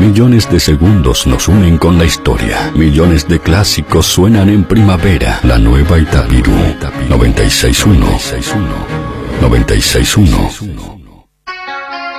Millones de segundos nos unen con la historia. Millones de clásicos suenan en primavera. La nueva Itapirú 96.1. 96.1.